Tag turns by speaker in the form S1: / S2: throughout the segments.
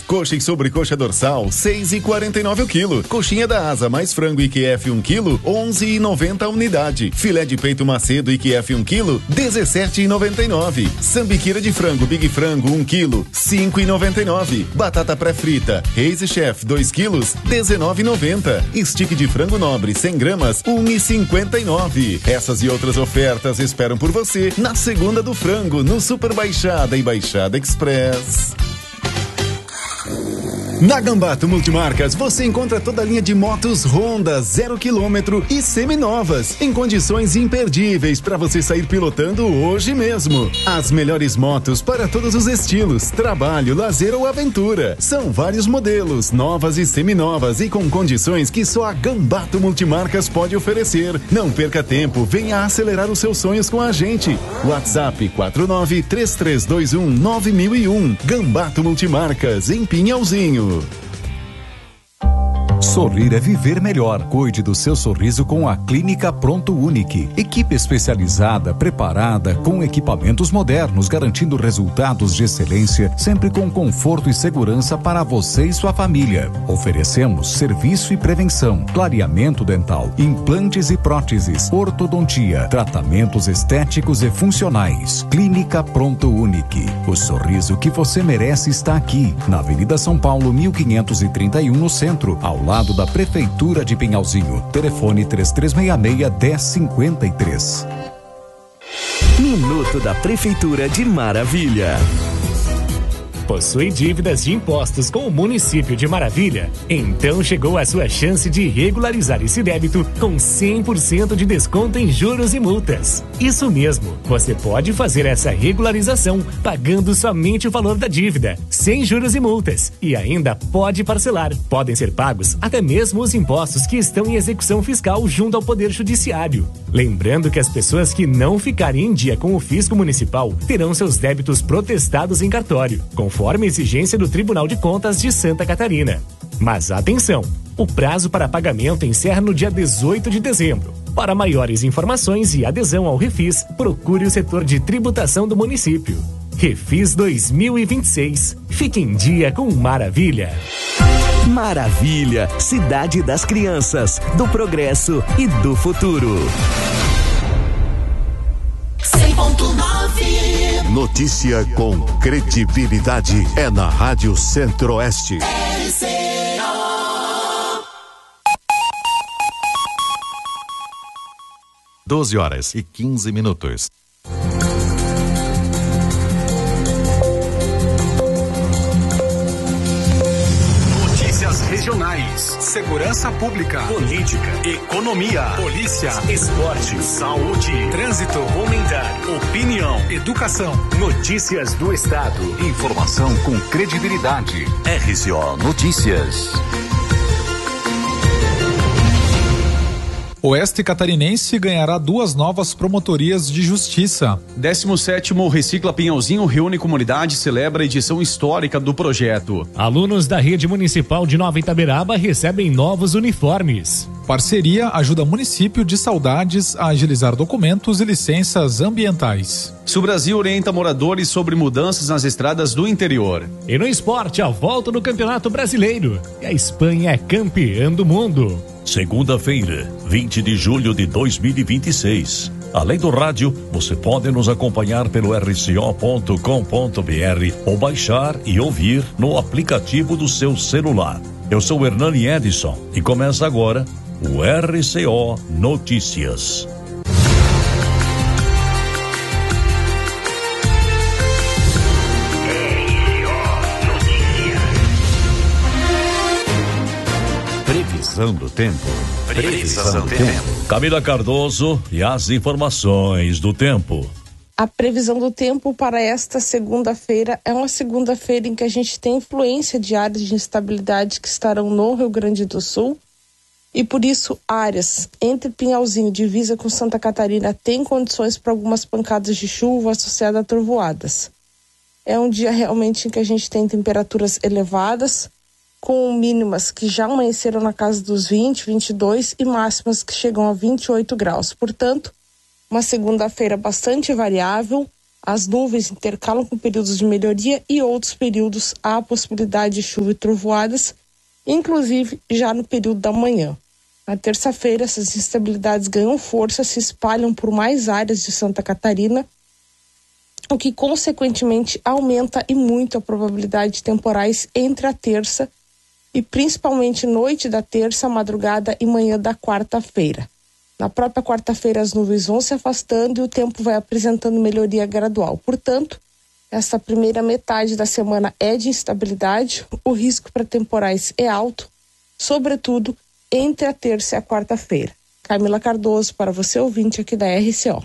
S1: Coxa e sobrecoxa dorsal, 6,49 o quilo. Coxinha da asa mais frango IQF 1 quilo, 11,90 a unidade. Filé de peito macedo IQF 1 quilo, 17,99. Sambiqueira de frango Big Frango 1 quilo, 5,99. Batata pré-frita Reis Chef 2 quilos, 19,90. Stick de frango nobre 100 gramas, 1,59. Essas e outras ofertas esperam por você na Segunda do Frango, no Super Baixada e Baixada Express. Na Gambato Multimarcas você encontra toda a linha de motos Honda 0 km e seminovas em condições imperdíveis para você sair pilotando hoje mesmo. As melhores motos para todos os estilos, trabalho, lazer ou aventura. São vários modelos, novas e seminovas e com condições que só a Gambato Multimarcas pode oferecer. Não perca tempo, venha acelerar os seus sonhos com a gente. WhatsApp 4933219001. Gambato Multimarcas em Pinhalzinho.
S2: Sorrir é viver melhor. Cuide do seu sorriso com a Clínica Pronto Unique. Equipe especializada, preparada, com equipamentos modernos, garantindo resultados de excelência, sempre com conforto e segurança para você e sua família. Oferecemos serviço e prevenção, clareamento dental, implantes e próteses, ortodontia, tratamentos estéticos e funcionais. Clínica Pronto Unique. O sorriso que você merece está aqui, na Avenida São Paulo, 1531, no centro, ao lado da Prefeitura de Pinhalzinho. Telefone 3366-1053.
S3: Minuto da Prefeitura de Maravilha.
S4: Possui dívidas de impostos com o município de Maravilha? Então chegou a sua chance de regularizar esse débito com 100% de desconto em juros e multas. Isso mesmo, você pode fazer essa regularização pagando somente o valor da dívida, sem juros e multas, e ainda pode parcelar. Podem ser pagos até mesmo os impostos que estão em execução fiscal junto ao Poder Judiciário. Lembrando que as pessoas que não ficarem em dia com o fisco municipal terão seus débitos protestados em cartório, conforme a exigência do Tribunal de Contas de Santa Catarina. Mas atenção, o prazo para pagamento encerra no dia 18 de dezembro. Para maiores informações e adesão ao Refis, procure o setor de tributação do município. Refis 2026. Fique em dia com Maravilha.
S3: Maravilha, cidade das crianças, do progresso e do futuro.
S5: 100.9. Notícia com credibilidade é na Rádio Centro-Oeste.
S6: 12h15.
S7: Notícias regionais, segurança pública, política, economia, polícia, esporte, saúde, trânsito, comentário, opinião, educação, notícias do estado.
S6: Informação com credibilidade. RCO Notícias.
S8: Oeste Catarinense ganhará 2 novas promotorias de justiça.
S9: 17º Recicla Pinhalzinho reúne comunidade e celebra a edição histórica do projeto.
S4: Alunos da rede municipal de Nova Itaberaba recebem novos uniformes.
S8: Parceria ajuda município de Saudades a agilizar documentos e licenças ambientais.
S9: Sul Brasil orienta moradores sobre mudanças nas estradas do interior.
S4: E no esporte, a volta do Campeonato Brasileiro. E a Espanha é campeã do mundo.
S10: Segunda-feira, 20 de julho de 2026. Além do rádio, você pode nos acompanhar pelo rco.com.br ou baixar e ouvir no aplicativo do seu celular. Eu sou Hernani Edson e começa agora o RCO Notícias.
S6: Previsão do tempo.
S10: Previsão do tempo. Camila Cardoso e as informações do tempo.
S11: A previsão do tempo para esta segunda-feira é uma segunda-feira em que a gente tem influência de áreas de instabilidade que estarão no Rio Grande do Sul e por isso áreas entre Pinhalzinho, divisa com Santa Catarina, tem condições para algumas pancadas de chuva associadas a trovoadas. É um dia realmente em que a gente tem temperaturas elevadas, com mínimas que já amanheceram na casa dos 20, 22 e máximas que chegam a 28 graus. Portanto, uma segunda-feira bastante variável, As nuvens intercalam com períodos de melhoria e outros períodos há possibilidade de chuva e trovoadas, inclusive já no período da manhã. Na terça-feira, essas instabilidades ganham força, se espalham por mais áreas de Santa Catarina, o que consequentemente aumenta e muito a probabilidade de temporais entre a terça e principalmente noite da terça, madrugada e manhã da quarta-feira. Na própria quarta-feira as nuvens vão se afastando e o tempo vai apresentando melhoria gradual. Portanto, essa primeira metade da semana é de instabilidade, o risco para temporais é alto, sobretudo entre a terça e a quarta-feira. Camila Cardoso, para você ouvinte aqui da RCO.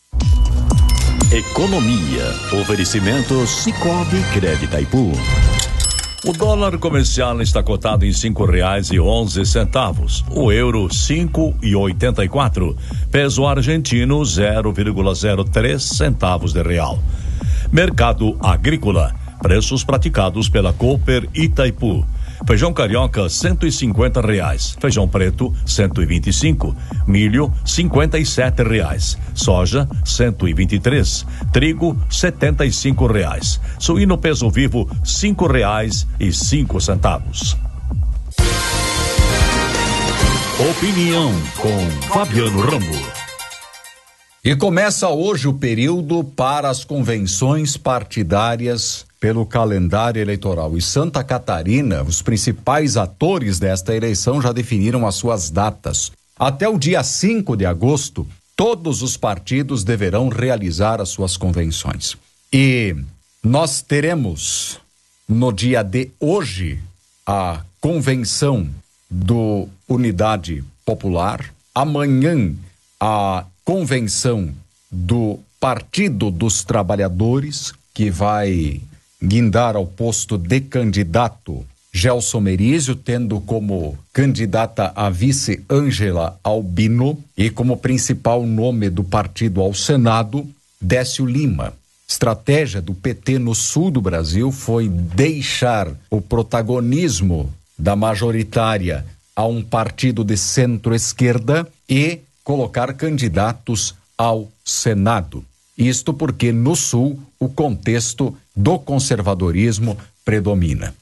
S6: Economia. Oferecimento Cicobi Crédito Itaipu.
S10: O dólar comercial está cotado em R$5,11. O euro 5,84. Peso argentino 0,03 centavos de real. Mercado agrícola. Preços praticados pela Cooper Itaipu. Feijão carioca R$150. Feijão preto R$125. Milho R$57. Soja R$123. Trigo R$75. Suíno peso vivo R$5,05. Opinião com Fabiano Ramo.
S2: E começa hoje o período para as convenções partidárias pelo calendário eleitoral. E Santa Catarina, os principais atores desta eleição já definiram as suas datas. Até o dia 5 de agosto, todos os partidos deverão realizar as suas convenções. E nós teremos, no dia de hoje, a convenção do Unidade Popular. Amanhã, a convenção do Partido dos Trabalhadores, que vai guindar ao posto de candidato Gelson Merizio, tendo como candidata a vice Ângela Albino e como principal nome do partido ao Senado, Décio Lima. Estratégia do PT no sul do Brasil foi deixar o protagonismo da majoritária a um partido de centro-esquerda e colocar candidatos ao Senado. Isto porque no sul o contexto do conservadorismo predomina.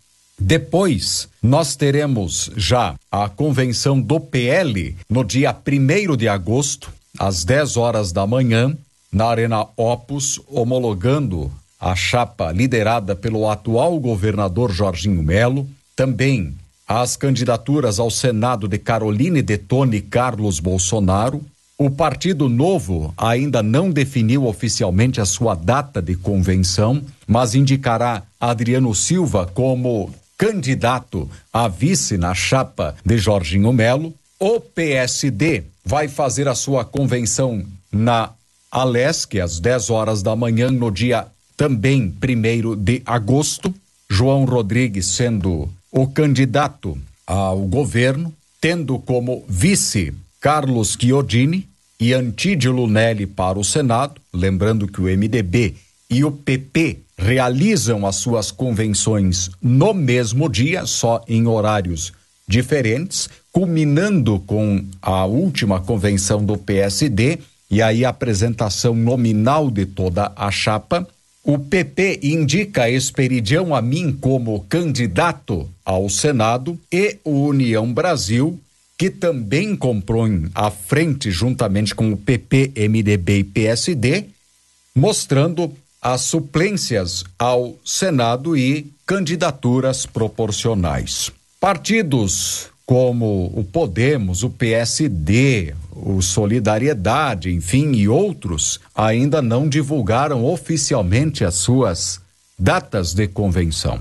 S2: Depois, nós teremos já a convenção do PL no dia 1º de agosto, às 10 horas da manhã, na Arena Opus, homologando a chapa liderada pelo atual governador Jorginho Melo. Também as candidaturas ao Senado de Caroline Detoni e Carlos Bolsonaro. O Partido Novo ainda não definiu oficialmente a sua data de convenção, mas indicará Adriano Silva como candidato a vice na chapa de Jorginho Melo. O PSD vai fazer a sua convenção na Alesc, às 10 horas da manhã, no dia também 1º de agosto. João Rodrigues sendo o candidato ao governo, tendo como vice Carlos Chiodini e Antídio Lunelli para o Senado. Lembrando que o MDB e o PP realizam as suas convenções no mesmo dia, só em horários diferentes, culminando com a última convenção do PSD e aí a apresentação nominal de toda a chapa. O PP indica Esperidião Amin como candidato ao Senado e o União Brasil, que também compõe a frente juntamente com o PP, MDB e PSD, mostrando as suplências ao Senado e candidaturas proporcionais. Partidos como o Podemos, o PSD, o Solidariedade, enfim, e outros, ainda não divulgaram oficialmente as suas datas de convenção.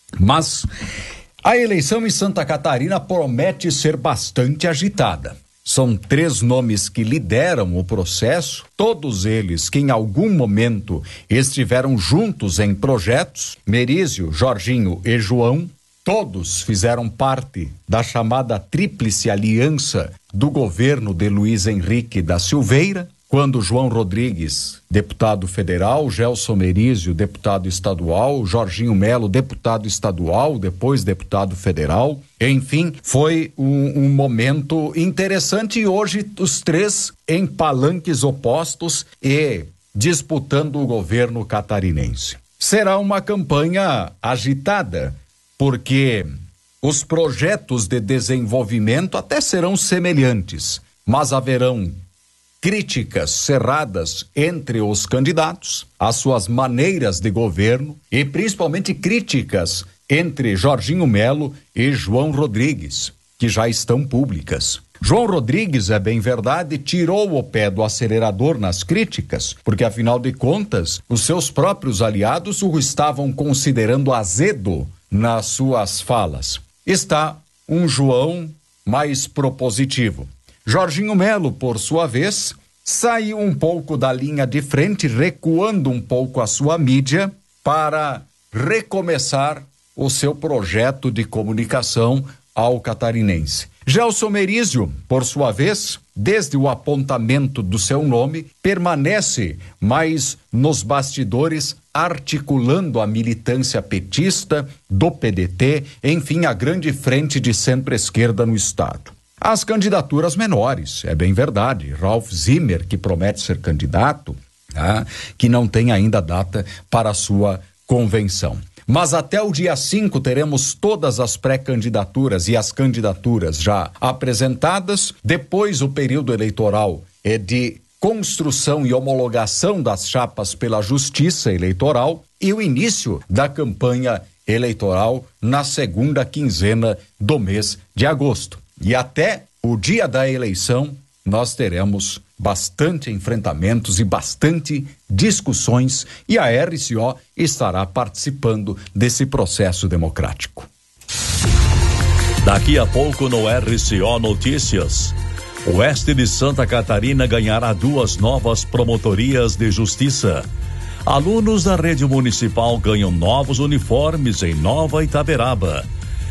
S2: Mas a eleição em Santa Catarina promete ser bastante agitada. São 3 nomes que lideram o processo, todos eles que em algum momento estiveram juntos em projetos, Merizio, Jorginho e João. Todos fizeram parte da chamada Tríplice Aliança do governo de Luiz Henrique da Silveira, quando João Rodrigues, deputado federal, Gelson Merizio, deputado estadual, Jorginho Melo, deputado estadual, depois deputado federal. Enfim, foi um momento interessante e hoje os 3 em palanques opostos e disputando o governo catarinense. Será uma campanha agitada, porque os projetos de desenvolvimento até serão semelhantes, mas haverão críticas cerradas entre os candidatos, as suas maneiras de governo e principalmente críticas entre Jorginho Melo e João Rodrigues, que já estão públicas. João Rodrigues, é bem verdade, tirou o pé do acelerador nas críticas, porque afinal de contas, os seus próprios aliados o estavam considerando azedo nas suas falas. Está um João mais propositivo. Jorginho Melo, por sua vez, saiu um pouco da linha de frente, recuando um pouco a sua mídia para recomeçar o seu projeto de comunicação ao catarinense. Gelson Merizio, por sua vez, desde o apontamento do seu nome, permanece mais nos bastidores, articulando a militância petista, do PDT, enfim, a grande frente de centro-esquerda no estado. As candidaturas menores, é bem verdade, Ralph Zimmer, que promete ser candidato, que não tem ainda data para a sua convenção. Mas até o dia 5 teremos todas as pré-candidaturas e as candidaturas já apresentadas. Depois o período eleitoral é de construção e homologação das chapas pela Justiça Eleitoral e o início da campanha eleitoral na segunda quinzena do mês de agosto. E até o dia da eleição nós teremos bastante enfrentamentos e bastante discussões e a RCO estará participando desse processo democrático.
S10: Daqui a pouco no RCO Notícias, o Oeste de Santa Catarina ganhará 2 novas promotorias de justiça. Alunos da rede municipal ganham novos uniformes em Nova Itaberaba.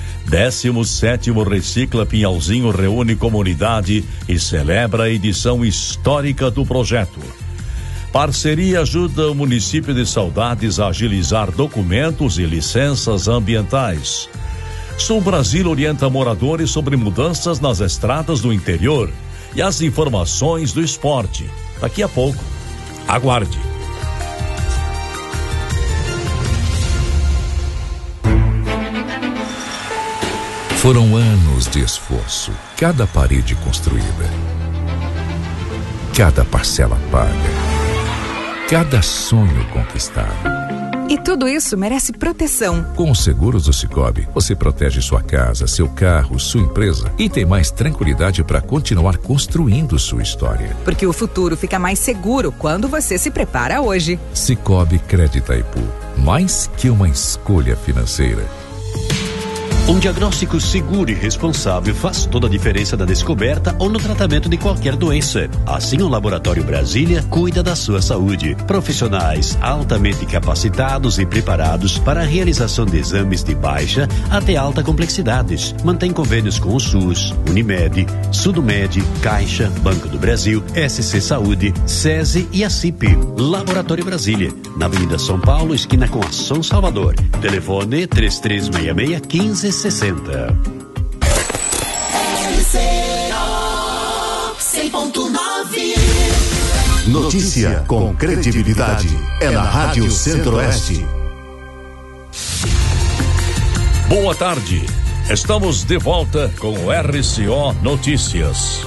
S10: 17º Recicla Pinhalzinho reúne comunidade e celebra a edição histórica do projeto. Parceria ajuda o município de Saudades a agilizar documentos e licenças ambientais. Sul Brasil orienta moradores sobre mudanças nas estradas do interior e as informações do esporte. Daqui a pouco, aguarde.
S12: Foram anos de esforço, cada parede construída, cada parcela paga, cada sonho conquistado.
S13: E tudo isso merece proteção.
S12: Com os seguros do Sicoob, você protege sua casa, seu carro, sua empresa e tem mais tranquilidade para continuar construindo sua história.
S13: Porque o futuro fica mais seguro quando você se prepara hoje.
S12: Sicoob Crédito Itaipu, mais que uma escolha financeira.
S6: Um diagnóstico seguro e responsável faz toda a diferença na descoberta ou no tratamento de qualquer doença. Assim, o Laboratório Brasília cuida da sua saúde. Profissionais altamente capacitados e preparados para a realização de exames de baixa até alta complexidade. Mantém convênios com o SUS, Unimed, Sudomed, Caixa, Banco do Brasil, SC Saúde, SESI e a CIP. Laboratório Brasília, na Avenida São Paulo, esquina com a São Salvador. Telefone 3366-1560.
S5: Notícia com credibilidade é na Rádio Centro-Oeste.
S10: Boa tarde. Estamos de volta com o RCO Notícias.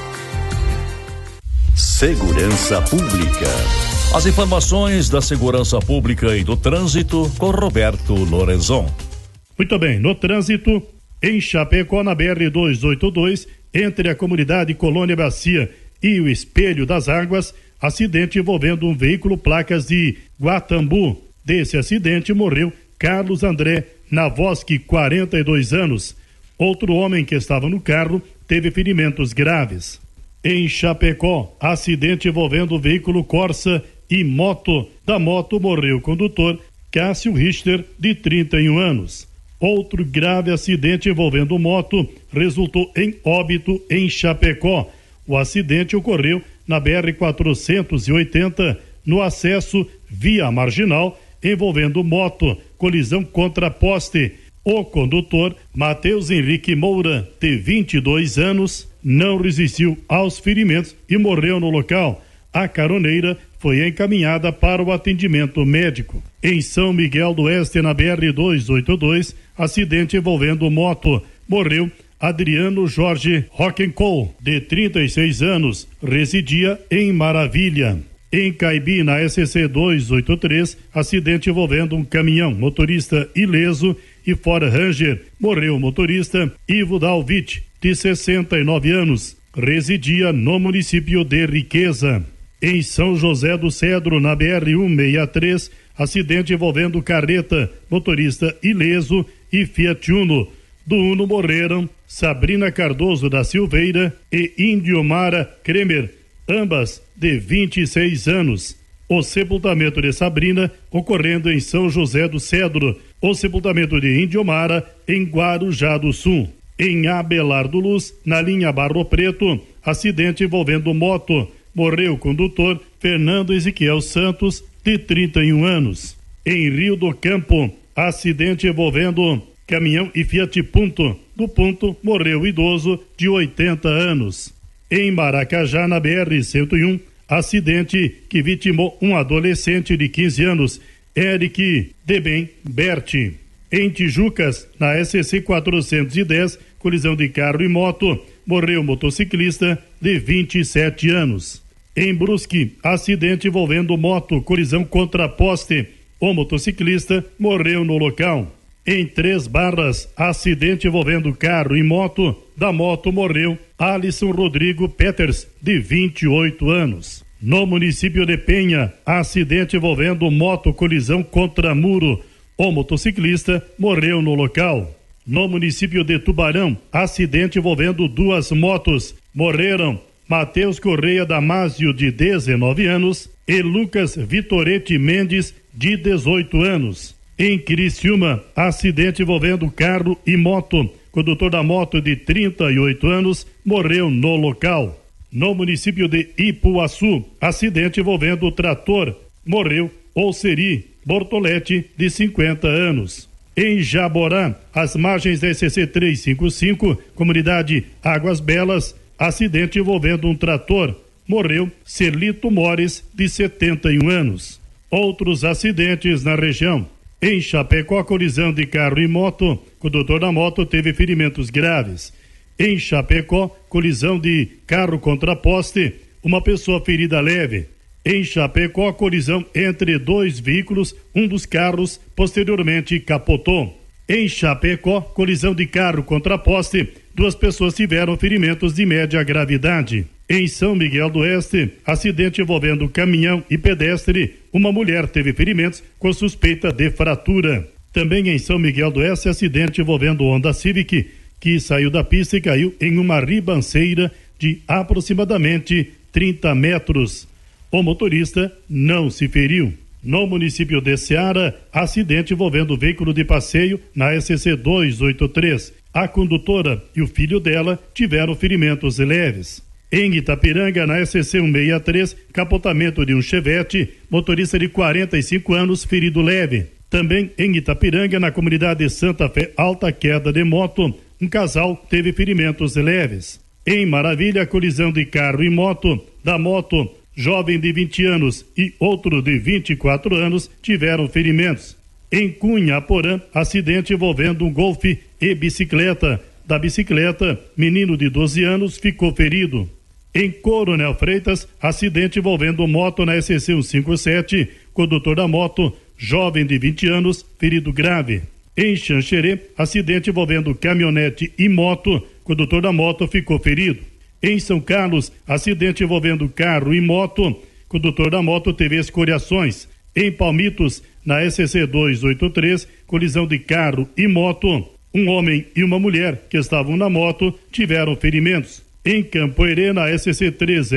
S6: Segurança Pública.
S10: As informações da segurança pública e do trânsito com Roberto Lorenzon.
S14: Muito bem, no trânsito, em Chapecó, na BR-282, entre a comunidade Colônia Bacia e o Espelho das Águas, acidente envolvendo um veículo placas de Guatambu. Desse acidente morreu Carlos André Navoski, 42 anos. Outro homem que estava no carro teve ferimentos graves. Em Chapecó, acidente envolvendo o veículo Corsa e moto. Da moto morreu o condutor Cássio Richter, de 31 anos. Outro grave acidente envolvendo moto resultou em óbito em Chapecó. O acidente ocorreu na BR-480, no acesso via marginal, envolvendo moto, colisão contra poste. O condutor, Matheus Henrique Moura, de 22 anos, não resistiu aos ferimentos e morreu no local. A caroneira foi encaminhada para o atendimento médico. Em São Miguel do Oeste, na BR-282, acidente envolvendo moto. Morreu Adriano Jorge Rockencol, de 36 anos, residia em Maravilha. Em Caibi, na SC 283, acidente envolvendo um caminhão, motorista ileso e Ford Ranger. Morreu o motorista Ivo Dalvich, de 69 anos, residia no município de Riqueza. Em São José do Cedro, na BR-163, acidente envolvendo carreta, motorista ileso e Fiat Uno. Do Uno morreram Sabrina Cardoso da Silveira e Indiomara Kremer, ambas de 26 anos. O sepultamento de Sabrina ocorrendo em São José do Cedro, o sepultamento de Indiomara em Guarujá do Sul. Em Abelardo Luz, na linha Barro Preto, acidente envolvendo moto. Morreu o condutor Fernando Ezequiel Santos, de 31 anos. Em Rio do Campo, acidente envolvendo caminhão e Fiat Punto. Do Punto, morreu o idoso de 80 anos. Em Maracajá, na BR-101, acidente que vitimou um adolescente de 15 anos, Eric Deben Berti. Em Tijucas, na SC 410, colisão de carro e moto, morreu motociclista de 27 anos. Em Brusque, acidente envolvendo moto, colisão contra poste. O motociclista morreu no local. Em Três Barras, acidente envolvendo carro e moto. Da moto morreu Alisson Rodrigo Peters, de 28 anos. No município de Penha, acidente envolvendo moto, colisão contra muro. O motociclista morreu no local. No município de Tubarão, acidente envolvendo duas motos. Morreram Matheus Correia Damásio, de 19 anos, e Lucas Vitorete Mendes, de 18 anos. Em Criciúma, acidente envolvendo carro e moto. Condutor da moto, de 38 anos, morreu no local. No município de Ipuaçu, acidente envolvendo trator. Morreu Olceri Bortoletti, de 50 anos. Em Jaborá, às margens da SC 355, comunidade Águas Belas, acidente envolvendo um trator. Morreu Celito Mores, de 71 anos. Outros acidentes na região. Em Chapecó, colisão de carro e moto. Condutor da moto teve ferimentos graves. Em Chapecó, colisão de carro contra poste. Uma pessoa ferida leve. Em Chapecó, colisão entre dois veículos. Um dos carros posteriormente capotou. Em Chapecó, colisão de carro contra poste. Duas pessoas tiveram ferimentos de média gravidade. Em São Miguel do Oeste, acidente envolvendo caminhão e pedestre. Uma mulher teve ferimentos com suspeita de fratura. Também em São Miguel do Oeste, acidente envolvendo Honda Civic, que saiu da pista e caiu em uma ribanceira de aproximadamente 30 metros. O motorista não se feriu. No município de Ceará, acidente envolvendo veículo de passeio na SC 283. A condutora e o filho dela tiveram ferimentos leves. Em Itapiranga, na SC 163, capotamento de um Chevette, motorista de 45 anos, ferido leve. Também em Itapiranga, na comunidade Santa Fé, alta queda de moto, um casal teve ferimentos leves. Em Maravilha, colisão de carro e moto. Da moto, jovem de 20 anos e outro de 24 anos tiveram ferimentos. Em Cunha, Porã, acidente envolvendo um Golfe e bicicleta. Da bicicleta, menino de 12 anos ficou ferido. Em Coronel Freitas, acidente envolvendo moto na SC 157, condutor da moto, jovem de 20 anos, ferido grave. Em Xanxerê, acidente envolvendo caminhonete e moto, condutor da moto ficou ferido. Em São Carlos, acidente envolvendo carro e moto, condutor da moto teve escoriações. Em Palmitos, na SC 283, colisão de carro e moto, um homem e uma mulher que estavam na moto tiveram ferimentos. Em Campo Herê, na SC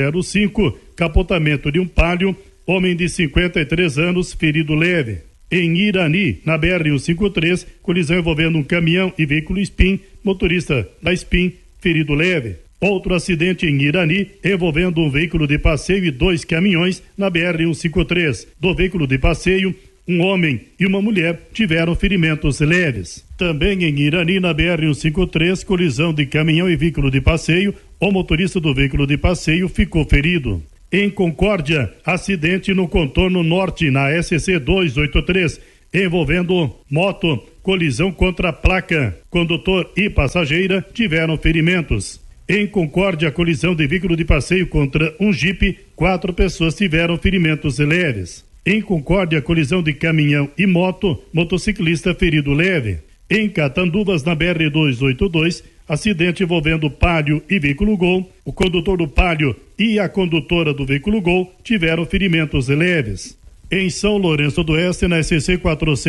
S14: 305, capotamento de um Palio, homem de 53 anos, ferido leve. Em Irani, na BR-153, colisão envolvendo um caminhão e veículo Spin, motorista da Spin, ferido leve. Outro acidente em Irani, envolvendo um veículo de passeio e dois caminhões na BR-153. Do veículo de passeio, um homem e uma mulher tiveram ferimentos leves. Também em Irani, na BR-153, colisão de caminhão e veículo de passeio, o motorista do veículo de passeio ficou ferido. Em Concórdia, acidente no contorno norte na SC 283, envolvendo moto, colisão contra a placa. Condutor e passageira tiveram ferimentos. Em Concórdia, colisão de veículo de passeio contra um jipe, 4 pessoas tiveram ferimentos leves. Em Concórdia, colisão de caminhão e moto, motociclista ferido leve. Em Catanduvas, na BR-282, acidente envolvendo Palio e veículo Gol. O condutor do Palio e a condutora do veículo Gol tiveram ferimentos leves. Em São Lourenço do Oeste, na SC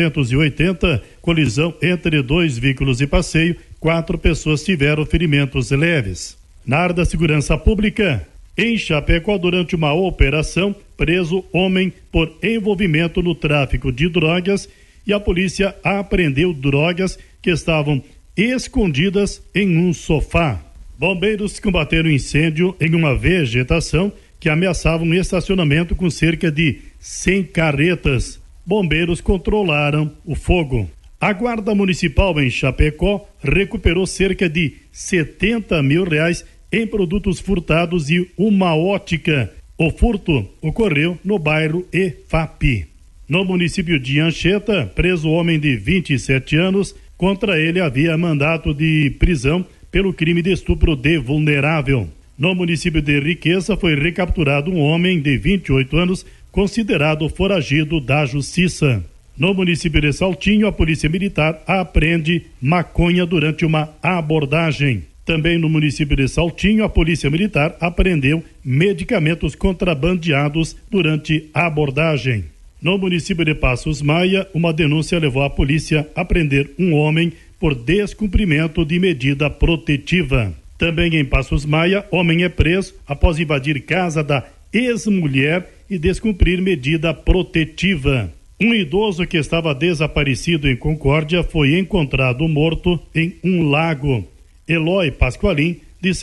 S14: 480, colisão entre 2 veículos de passeio, 4 pessoas tiveram ferimentos leves. Na área da segurança pública, em Chapecó, durante uma operação, preso homem por envolvimento no tráfico de drogas, e a polícia apreendeu drogas que estavam escondidas em um sofá. Bombeiros combateram incêndio em uma vegetação que ameaçava um estacionamento com cerca de 100 carretas. Bombeiros controlaram o fogo. A Guarda Municipal em Chapecó recuperou cerca de R$70 mil em produtos furtados e uma ótica. O furto ocorreu no bairro EFAP. No município de Anchieta, preso homem de 27 anos, contra ele havia mandato de prisão pelo crime de estupro de vulnerável. No município de Riqueza foi recapturado um homem de 28 anos, considerado foragido da justiça. No município de Saltinho, a Polícia Militar apreende maconha durante uma abordagem. Também no município de Saltinho, a Polícia Militar apreendeu medicamentos contrabandeados durante a abordagem. No município de Passos Maia, uma denúncia levou a polícia a prender um homem por descumprimento de medida protetiva. Também em Passos Maia, homem é preso após invadir casa da ex-mulher e descumprir medida protetiva. Um idoso que estava desaparecido em Concórdia foi encontrado morto em um lago. Eloy Pasqualim, de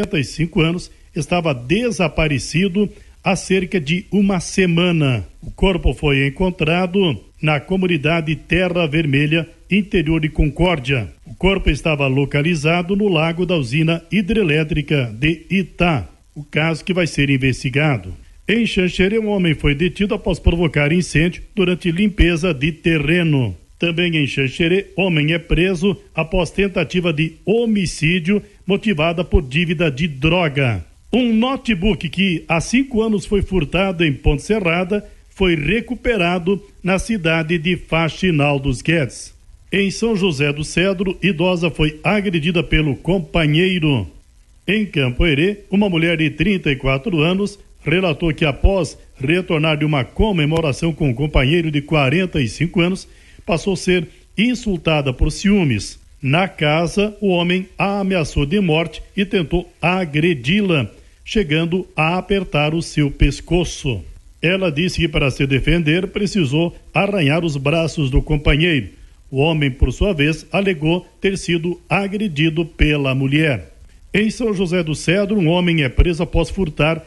S14: 65 anos, estava desaparecido há cerca de uma semana. O corpo foi encontrado na comunidade Terra Vermelha, interior de Concórdia. O corpo estava localizado no lago da usina hidrelétrica de Itá. O caso que vai ser investigado. Em Xanxerê, um homem foi detido após provocar incêndio durante limpeza de terreno. Também em Xanxerê, homem é preso após tentativa de homicídio motivada por dívida de droga. Um notebook que há 5 anos foi furtado em Ponte Serrada foi recuperado na cidade de Faxinal dos Guedes. Em São José do Cedro, idosa foi agredida pelo companheiro. Em Campo Herê, uma mulher de 34 anos relatou que após retornar de uma comemoração com um companheiro de 45 anos, passou a ser insultada por ciúmes. Na casa, o homem a ameaçou de morte e tentou agredi-la, chegando a apertar o seu pescoço. Ela disse que para se defender precisou arranhar os braços do companheiro. O homem, por sua vez, alegou ter sido agredido pela mulher. Em São José do Cedro, um homem é preso após furtar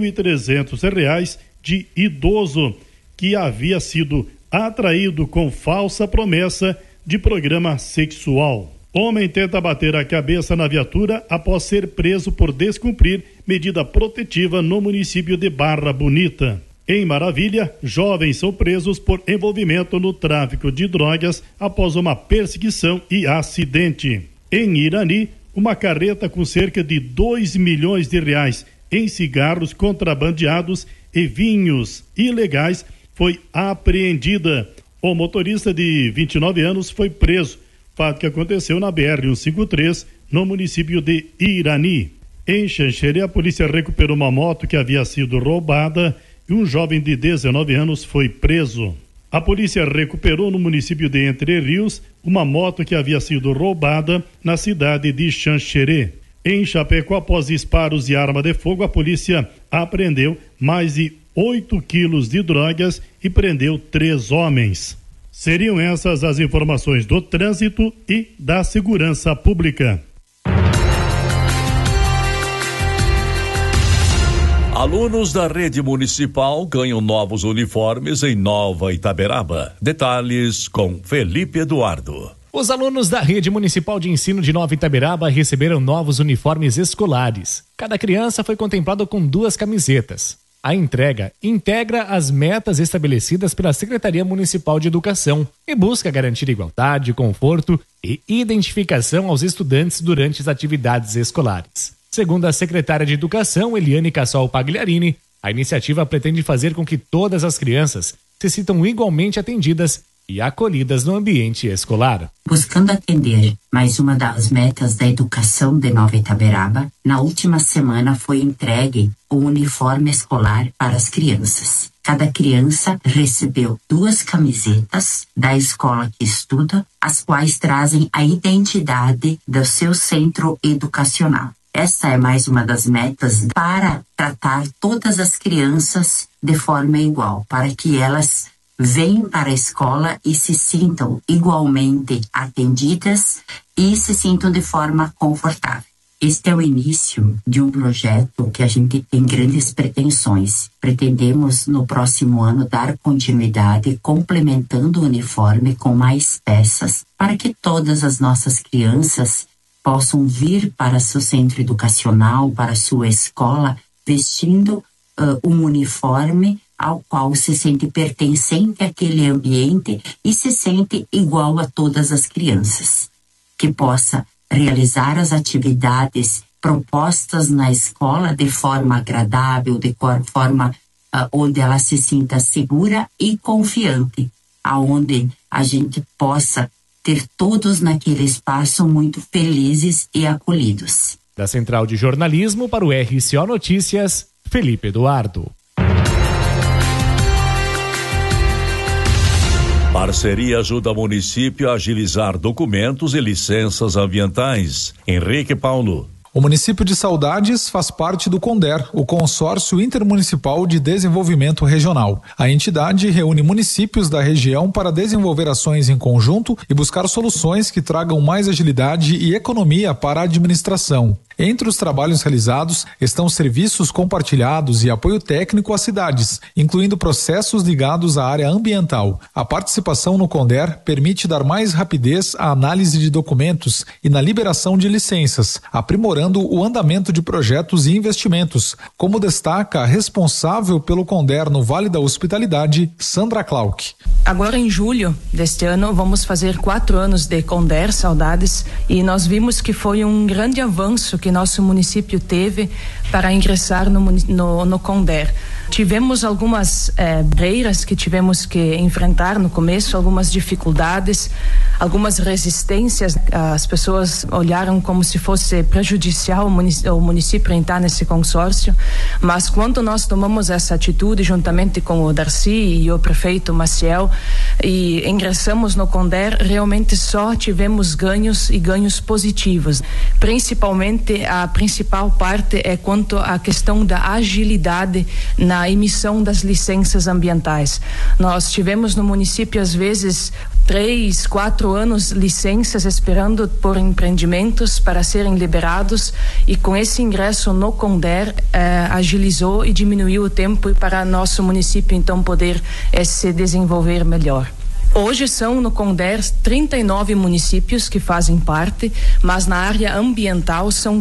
S14: R$1.300 de idoso que havia sido atraído com falsa promessa de programa sexual. Homem tenta bater a cabeça na viatura após ser preso por descumprir medida protetiva no município de Barra Bonita. Em Maravilha, jovens são presos por envolvimento no tráfico de drogas após uma perseguição e acidente. Em Irani, uma carreta com cerca de R$2 milhões em cigarros contrabandeados e vinhos ilegais foi apreendida. O motorista de 29 anos foi preso, fato que aconteceu na BR-153, no município de Irani. Em Xanxerê, a polícia recuperou uma moto que havia sido roubada e um jovem de 19 anos foi preso. A polícia recuperou no município de Entre Rios uma moto que havia sido roubada na cidade de Xanxerê. Em Chapecó, após disparos de arma de fogo, a polícia apreendeu mais de 8 quilos de drogas e prendeu 3 homens. Seriam essas as informações do trânsito e da segurança pública.
S10: Alunos da rede municipal ganham novos uniformes em Nova Itaberaba. Detalhes com Felipe Eduardo.
S4: Os alunos da rede municipal de ensino de Nova Itaberaba receberam novos uniformes escolares. Cada criança foi contemplada com 2 camisetas. A entrega integra as metas estabelecidas pela Secretaria Municipal de Educação e busca garantir igualdade, conforto e identificação aos estudantes durante as atividades escolares. Segundo a secretária de Educação, Eliane Cassol Pagliarini, a iniciativa pretende fazer com que todas as crianças se sintam igualmente atendidas e acolhidas no ambiente escolar.
S15: Buscando atender mais uma das metas da educação de Nova Itaberaba, na última semana foi entregue o uniforme escolar para as crianças. Cada criança recebeu 2 camisetas da escola que estuda, as quais trazem a identidade do seu centro educacional. Essa é mais uma das metas para tratar todas as crianças de forma igual, para que elas venham para a escola e se sintam igualmente atendidas e se sintam de forma confortável. Este é o início de um projeto que a gente tem grandes pretensões. Pretendemos, no próximo ano, dar continuidade, complementando o uniforme com mais peças, para que todas as nossas crianças possam vir para seu centro educacional, para sua escola, vestindo um uniforme ao qual se sente pertencente àquele ambiente e se sente igual a todas as crianças. Que possa realizar as atividades propostas na escola de forma agradável, de forma onde ela se sinta segura e confiante, aonde a gente possa ter todos naquele espaço muito felizes e acolhidos.
S4: Da Central de Jornalismo para o RCO Notícias, Felipe Eduardo.
S10: Parceria ajuda o município a agilizar documentos e licenças ambientais. Henrique Paulo.
S8: O município de Saudades faz parte do CONDER, o Consórcio Intermunicipal de Desenvolvimento Regional. A entidade reúne municípios da região para desenvolver ações em conjunto e buscar soluções que tragam mais agilidade e economia para a administração. Entre os trabalhos realizados estão serviços compartilhados e apoio técnico às cidades, incluindo processos ligados à área ambiental. A participação no CONDER permite dar mais rapidez à análise de documentos e na liberação de licenças, aprimorando o andamento de projetos e investimentos, como destaca a responsável pelo CONDER no Vale da Hospitalidade, Sandra Clark.
S16: Agora em julho deste ano vamos fazer 4 anos de CONDER Saudades e nós vimos que foi um grande avanço que nosso município teve para ingressar no CONDER. Tivemos algumas barreiras que tivemos que enfrentar no começo, algumas dificuldades, algumas resistências. As pessoas olharam como se fosse prejudicial o município entrar nesse consórcio, mas quando nós tomamos essa atitude juntamente com o Darcy e o prefeito Maciel e ingressamos no CONDER, realmente só tivemos ganhos e ganhos positivos. Principalmente a principal parte é quanto à questão da agilidade na emissão das licenças ambientais. Nós tivemos no município às vezes 3, 4 anos licenças esperando por empreendimentos para serem liberados e com esse ingresso no CONDER agilizou e diminuiu o tempo para nosso município então poder se desenvolver melhor. Hoje são no CONDER 39 municípios que fazem parte, mas na área ambiental são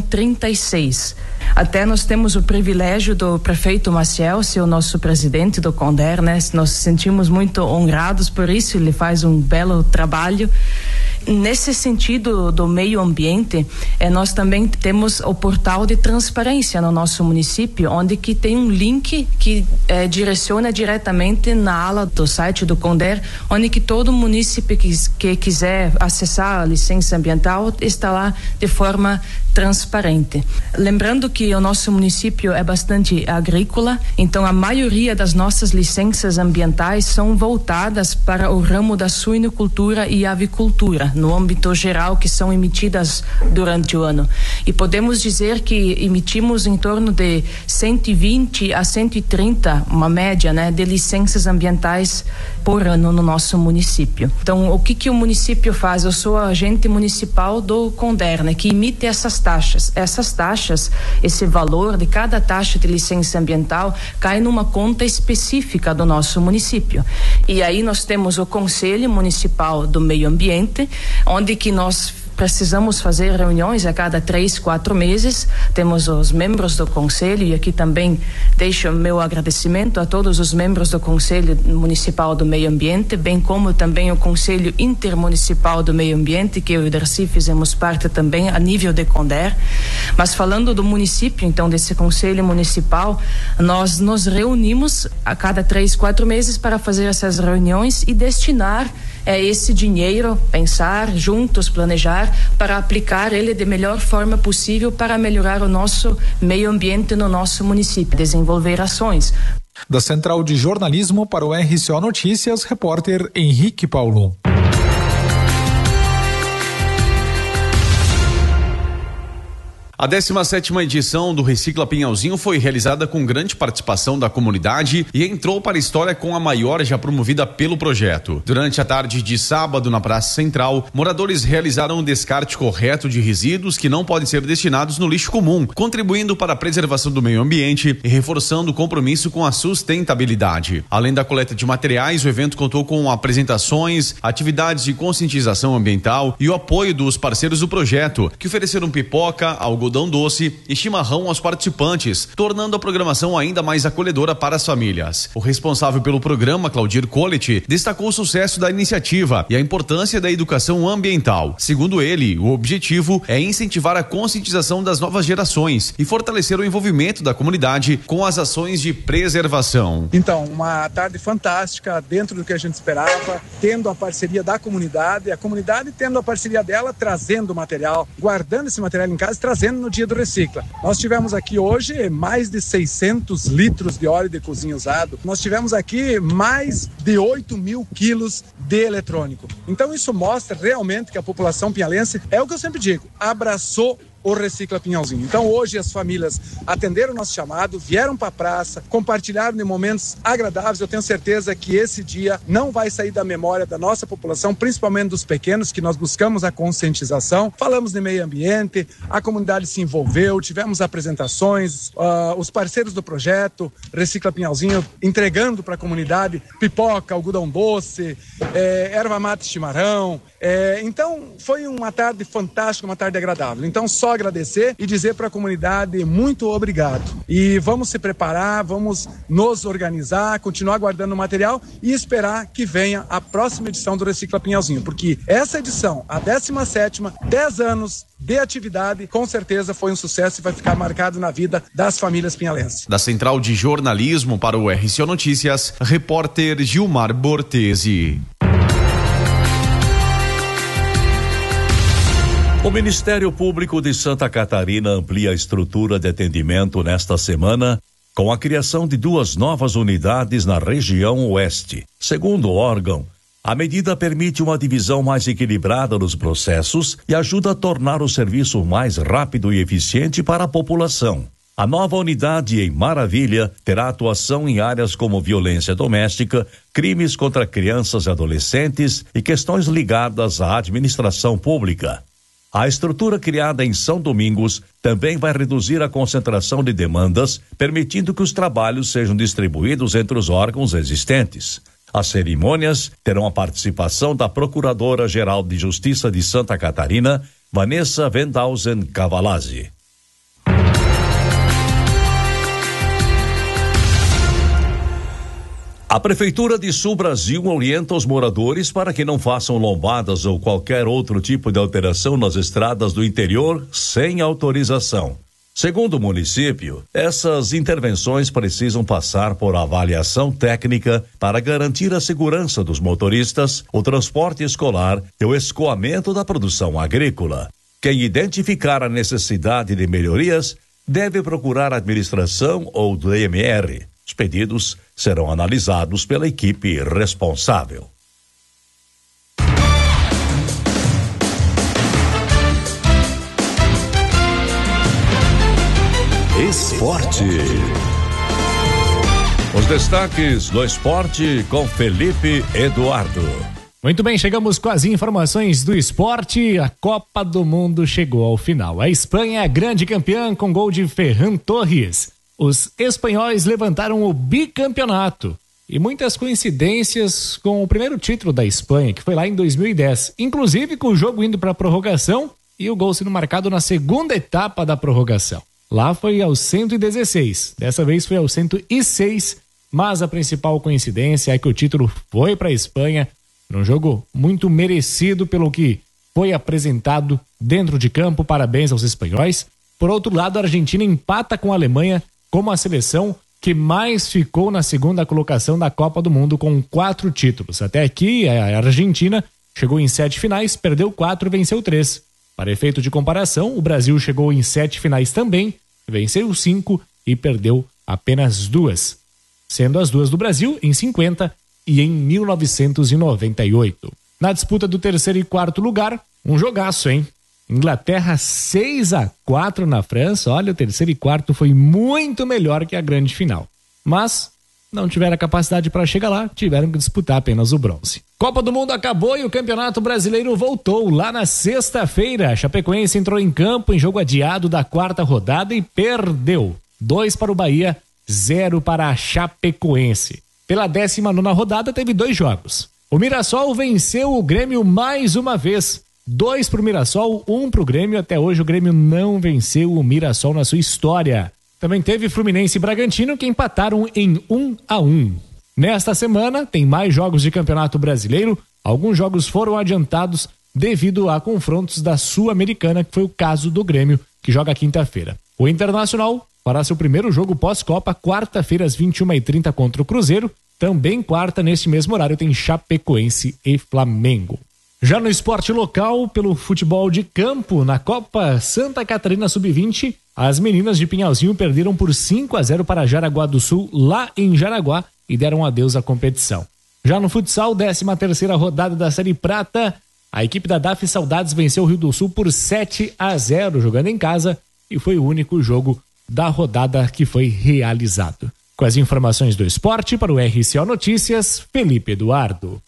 S16: 36. Até nós temos o privilégio do prefeito Maciel ser o nosso presidente do CONDER, né? Nós nos sentimos muito honrados por isso, ele faz um belo trabalho. Nesse sentido do meio ambiente, nós também temos o portal de transparência no nosso município, onde que tem um link que direciona diretamente na ala do site do CONDER, onde que todo município que quiser acessar a licença ambiental está lá de forma transparente. Lembrando que o nosso município é bastante agrícola, então a maioria das nossas licenças ambientais são voltadas para o ramo da suinocultura e avicultura, no âmbito geral, que são emitidas durante o ano. E podemos dizer que emitimos em torno de 120 a 130, uma média, né, de licenças ambientais por ano no nosso município. Então, o que o município faz? Eu sou agente municipal do CONDER, né, que emite essas taxas. Essas taxas, esse valor de cada taxa de licença ambiental cai numa conta específica do nosso município. E aí nós temos o Conselho Municipal do Meio Ambiente, onde que nós precisamos fazer reuniões a cada 3-4 meses. Temos os membros do Conselho, e aqui também deixo meu agradecimento a todos os membros do Conselho Municipal do Meio Ambiente, bem como também o Conselho Intermunicipal do Meio Ambiente, que eu e o Darcy fizemos parte também a nível de CONDER. Mas falando do município, então, desse Conselho Municipal, nós nos reunimos a cada 3-4 meses para fazer essas reuniões e destinar esse dinheiro, pensar juntos, planejar, para aplicar ele de melhor forma possível para melhorar o nosso meio ambiente no nosso município, desenvolver ações.
S8: Da Central de Jornalismo para o RCO Notícias, repórter Henrique Paulo.
S9: A 17ª edição do Recicla Pinhalzinho foi realizada com grande participação da comunidade e entrou para a história com a maior já promovida pelo projeto. Durante a tarde de sábado, na Praça Central, moradores realizaram o descarte correto de resíduos que não podem ser destinados no lixo comum, contribuindo para a preservação do meio ambiente e reforçando o compromisso com a sustentabilidade. Além da coleta de materiais, o evento contou com apresentações, atividades de conscientização ambiental e o apoio dos parceiros do projeto, que ofereceram pipoca, algodão doce e chimarrão aos participantes, tornando a programação ainda mais acolhedora para as famílias. O responsável pelo programa, Claudir Collet, destacou o sucesso da iniciativa e a importância da educação ambiental. Segundo ele, o objetivo é incentivar a conscientização das novas gerações e fortalecer o envolvimento da comunidade com as ações de preservação.
S17: Então, uma tarde fantástica, dentro do que a gente esperava, tendo a parceria da comunidade, a comunidade tendo a parceria dela, trazendo o material, guardando esse material em casa e trazendo no dia do Recicla. Nós tivemos aqui hoje mais de 600 litros de óleo de cozinha usado. Nós tivemos aqui mais de 8.000 quilos de eletrônico. Então isso mostra realmente que a população pinhalense, é o que eu sempre digo, abraçou o Recicla Pinhalzinho. Então hoje as famílias atenderam o nosso chamado, vieram para a praça, compartilharam de momentos agradáveis. Eu tenho certeza que esse dia não vai sair da memória da nossa população, principalmente dos pequenos, que nós buscamos a conscientização. Falamos de meio ambiente, a comunidade se envolveu, tivemos apresentações, os parceiros do projeto Recicla Pinhalzinho entregando para a comunidade pipoca, algodão doce, erva mate chimarrão. Então foi uma tarde fantástica, uma tarde agradável. Então só agradecer e dizer para a comunidade muito obrigado. E vamos se preparar, vamos nos organizar, continuar guardando o material e esperar que venha a próxima edição do Recicla Pinhalzinho, porque essa edição, a 17ª, 10 anos de atividade, com certeza foi um sucesso e vai ficar marcado na vida das famílias pinhalenses.
S9: Da Central de Jornalismo para o RCO Notícias, repórter Gilmar Bortesi.
S10: O Ministério Público de Santa Catarina amplia a estrutura de atendimento nesta semana com a criação de 2 novas unidades na região oeste. Segundo o órgão, a medida permite uma divisão mais equilibrada dos processos e ajuda a tornar o serviço mais rápido e eficiente para a população. A nova unidade em Maravilha terá atuação em áreas como violência doméstica, crimes contra crianças e adolescentes e questões ligadas à administração pública. A estrutura criada em São Domingos também vai reduzir a concentração de demandas, permitindo que os trabalhos sejam distribuídos entre os órgãos existentes. As cerimônias terão a participação da Procuradora-Geral de Justiça de Santa Catarina, Vanessa Wendhausen Cavalazzi. A Prefeitura de Sul Brasil orienta os moradores para que não façam lombadas ou qualquer outro tipo de alteração nas estradas do interior sem autorização. Segundo o município, essas intervenções precisam passar por avaliação técnica para garantir a segurança dos motoristas, o transporte escolar e o escoamento da produção agrícola. Quem identificar a necessidade de melhorias deve procurar a administração ou do IMR. Os pedidos serão analisados pela equipe responsável.
S3: Esporte.
S10: Os destaques do esporte com Felipe Eduardo.
S4: Muito bem, chegamos com as informações do esporte. A Copa do Mundo chegou ao final. A Espanha é grande campeã com gol de Ferran Torres. Os espanhóis levantaram o bicampeonato.
S18: e muitas coincidências com o primeiro título da Espanha, que foi lá em 2010, inclusive com o jogo indo para a prorrogação e o gol sendo marcado na segunda etapa da prorrogação. Lá foi aos 116, dessa vez foi aos 106, mas a principal coincidência é que o título foi para a Espanha, num jogo muito merecido pelo que foi apresentado dentro de campo. Parabéns aos espanhóis. Por outro lado, a Argentina empata com a Alemanha como a seleção que mais ficou na segunda colocação da Copa do Mundo, com 4 títulos. Até aqui, a Argentina chegou em 7 finais, perdeu 4 e venceu 3. Para efeito de comparação, o Brasil chegou em 7 finais também, venceu 5 e perdeu apenas 2, sendo as 2 do Brasil em 50 e em 1998. Na disputa do terceiro e quarto lugar, um jogaço, hein? Inglaterra 6-4 na França. Olha, o terceiro e quarto foi muito melhor que a grande final. Mas não tiveram a capacidade para chegar lá, tiveram que disputar apenas o bronze. Copa do Mundo acabou e o Campeonato Brasileiro voltou. Lá na sexta-feira, a Chapecoense entrou em campo em jogo adiado da 4ª rodada e perdeu. 2 para o Bahia, 0 para a Chapecoense. Pela 19ª rodada teve 2 jogos. O Mirassol venceu o Grêmio mais uma vez. 2 para o Mirassol, 1 para o Grêmio. Até hoje o Grêmio não venceu o Mirassol na sua história. Também teve Fluminense e Bragantino, que empataram em 1-1. Nesta semana tem mais jogos de Campeonato Brasileiro. Alguns jogos foram adiantados devido a confrontos da Sul-Americana, que foi o caso do Grêmio, que joga quinta-feira. O Internacional fará seu primeiro jogo pós-Copa, quarta-feira às 21h30 contra o Cruzeiro. Também quarta, neste mesmo horário, tem Chapecoense e Flamengo. Já no esporte local, pelo futebol de campo, na Copa Santa Catarina Sub-20, as meninas de Pinhalzinho perderam por 5-0 para Jaraguá do Sul, lá em Jaraguá, e deram adeus à competição. Já no futsal, 13ª rodada da Série Prata, a equipe da DAF Saudades venceu o Rio do Sul por 7-0, jogando em casa, e foi o único jogo da rodada que foi realizado. Com as informações do esporte, para o RCO Notícias, Felipe Eduardo.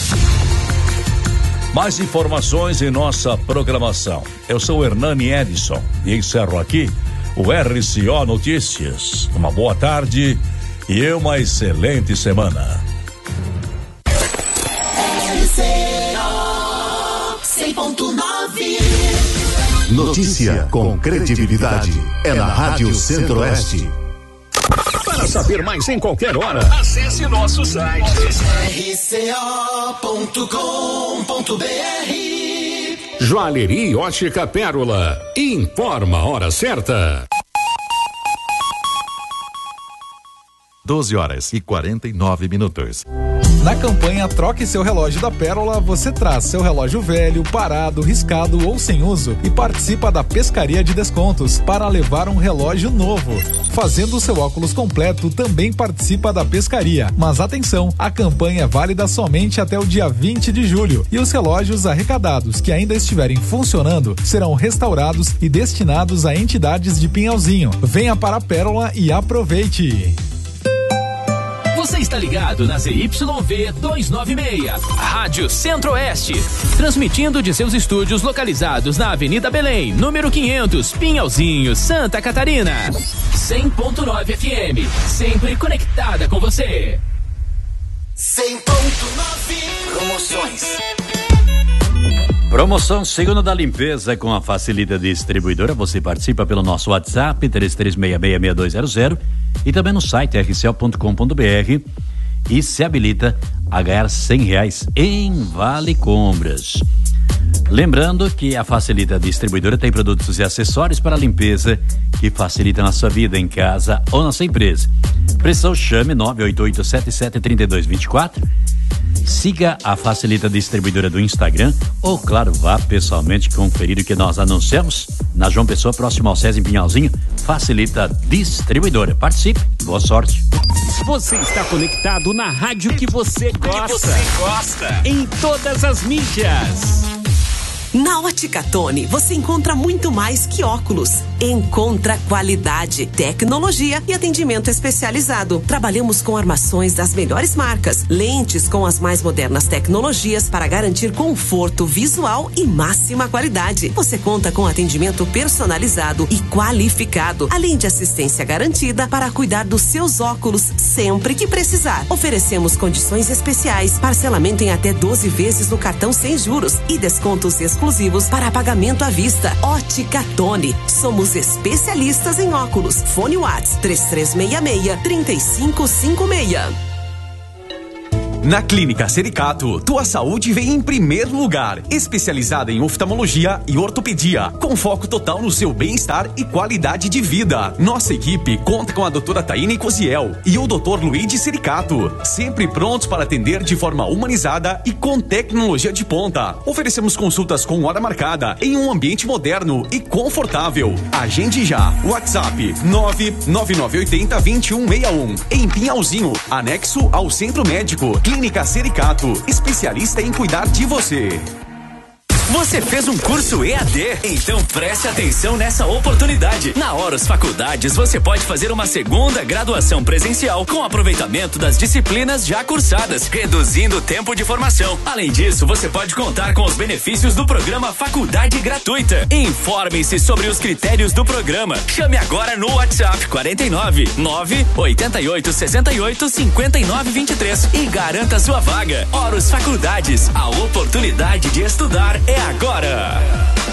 S10: Mais informações em nossa programação. Eu sou Hernani Edson e encerro aqui o RCO Notícias. Uma boa tarde e uma excelente semana.
S7: RCO 100.9.
S5: Notícia com credibilidade é na Rádio Centro-Oeste.
S7: Para saber mais em qualquer hora, acesse nosso site rco.com.br. Joalheria Ótica Pérola informa a hora certa.
S12: 12h49.
S8: Na campanha Troque Seu Relógio da Pérola, você traz seu relógio velho, parado, riscado ou sem uso e participa da pescaria de descontos para levar um relógio novo. Fazendo o seu óculos completo, também participa da pescaria. Mas atenção, a campanha é válida somente até o dia 20 de julho e os relógios arrecadados que ainda estiverem funcionando serão restaurados e destinados a entidades de Pinhalzinho. Venha para a Pérola e aproveite!
S19: Você está ligado na ZYV 296, Rádio Centro-Oeste, transmitindo de seus estúdios localizados na Avenida Belém, número 500, Pinhalzinho, Santa Catarina. 100.9 FM, sempre conectada com você.
S7: 100.9 Promoções.
S6: Promoção Segundo da Limpeza com a Facilita Distribuidora. Você participa pelo nosso WhatsApp 33666200 e também no site rco.com.br e se habilita a ganhar R$100 em Vale Compras. Lembrando que a Facilita Distribuidora tem produtos e acessórios para limpeza que facilitam a sua vida em casa ou na sua empresa. Pressão, chame 988773224. Siga a Facilita Distribuidora do Instagram ou, claro, vá pessoalmente conferir o que nós anunciamos na João Pessoa, próximo ao César em Pinhalzinho. Facilita Distribuidora. Participe, boa sorte.
S19: Você está conectado na rádio que você gosta. Em todas as mídias.
S20: Na Ótica Tony, você encontra muito mais que óculos. Encontra qualidade, tecnologia e atendimento especializado. Trabalhamos com armações das melhores marcas, lentes com as mais modernas tecnologias para garantir conforto visual e máxima qualidade. Você conta com atendimento personalizado e qualificado, além de assistência garantida para cuidar dos seus óculos sempre que precisar. Oferecemos condições especiais, parcelamento em até 12 vezes no cartão sem juros e descontos exclusivos para pagamento à vista. Ótica Tony. Somos especialistas em óculos. Fone WhatsApp 3366-3556.
S21: Na Clínica Sericato, tua saúde vem em primeiro lugar. Especializada em oftalmologia e ortopedia, com foco total no seu bem-estar e qualidade de vida. Nossa equipe conta com a doutora Taine Cosiel e o doutor Luigi Sericato, sempre prontos para atender de forma humanizada e com tecnologia de ponta. Oferecemos consultas com hora marcada em um ambiente moderno e confortável. Agende já. WhatsApp 99980-2161. Em Pinhalzinho, anexo ao Centro Médico. Clínica Sericato, especialista em cuidar de você.
S19: Você fez um curso EAD? Então preste atenção nessa oportunidade. Na Horus Faculdades, você pode fazer uma segunda graduação presencial com aproveitamento das disciplinas já cursadas, reduzindo o tempo de formação. Além disso, você pode contar com os benefícios do programa Faculdade Gratuita. Informe-se sobre os critérios do programa. Chame agora no WhatsApp 49 988 68 59 23 e garanta sua vaga. Horus Faculdades, a oportunidade de estudar é agora.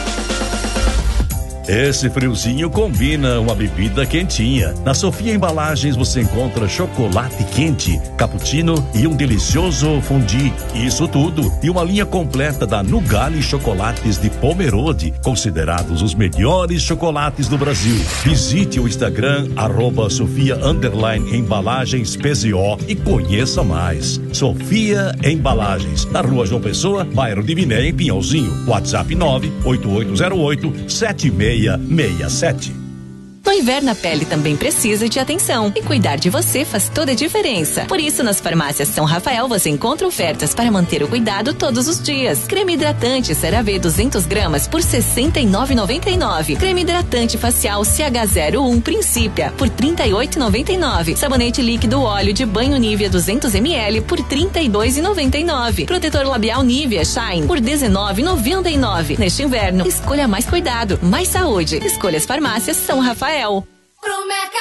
S10: Esse friozinho combina uma bebida quentinha. Na Sofia Embalagens você encontra chocolate quente, cappuccino e um delicioso fondue. Isso tudo e uma linha completa da Nugali Chocolates de Pomerode, considerados os melhores chocolates do Brasil. Visite o Instagram @Sofia_Embalagens PZO e conheça mais. Sofia Embalagens, na Rua João Pessoa, bairro de Miné, em Pinhalzinho. WhatsApp 98808-7667.
S22: No inverno, a pele também precisa de atenção e cuidar de você faz toda a diferença. Por isso, nas farmácias São Rafael você encontra ofertas para manter o cuidado todos os dias. Creme hidratante CeraVe 200 gramas por R$ 69,99. Creme hidratante facial CH01 Princípia por R$ 38,99. Sabonete líquido óleo de banho Nivea 200 ml por R$ 32,99. Protetor labial Nivea Shine por R$ 19,99. Neste inverno, escolha mais cuidado, mais saúde. Escolha as farmácias São Rafael.